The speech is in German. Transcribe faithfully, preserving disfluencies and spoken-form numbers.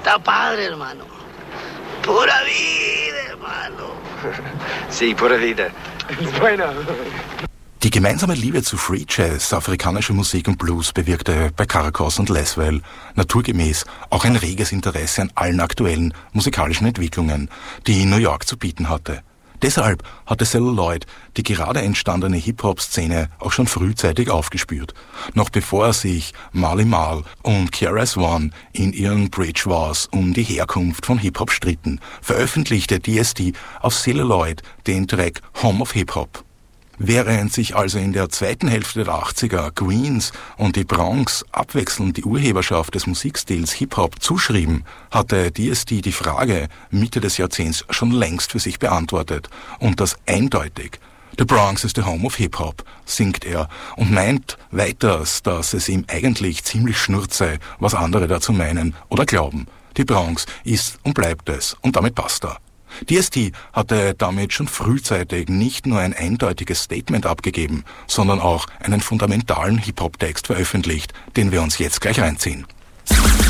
está padre, hermano. Pura vida, hermano. Sí, pura vida. Bueno. Die gemeinsame Liebe zu Free Jazz, afrikanischer Musik und Blues bewirkte bei Caracos und Laswell naturgemäß auch ein reges Interesse an allen aktuellen musikalischen Entwicklungen, die New York zu bieten hatte. Deshalb hatte Celluloid die gerade entstandene Hip-Hop-Szene auch schon frühzeitig aufgespürt. Noch bevor sich Marley Marl und K R S One in ihren Bridge Wars um die Herkunft von Hip-Hop stritten, veröffentlichte D S T auf Celluloid den Track Home of Hip-Hop. Während sich also in der zweiten Hälfte der achtziger Queens und die Bronx abwechselnd die Urheberschaft des Musikstils Hip-Hop zuschrieben, hatte D S T die Frage Mitte des Jahrzehnts schon längst für sich beantwortet und das eindeutig. The Bronx is the home of Hip-Hop, singt er und meint weiters, dass es ihm eigentlich ziemlich schnurze, was andere dazu meinen oder glauben. Die Bronx ist und bleibt es und damit basta. D S T hatte damit schon frühzeitig nicht nur ein eindeutiges Statement abgegeben, sondern auch einen fundamentalen Hip-Hop-Text veröffentlicht, den wir uns jetzt gleich reinziehen.